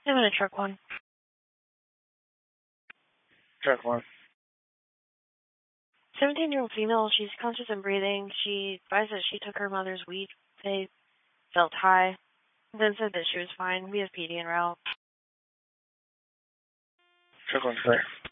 I'm in a truck one. Truck one. 17-year-old female, she's conscious and breathing. She advised that she took her mother's weed. They felt high. Then said that she was fine. We have PD en route. Truck one, clear.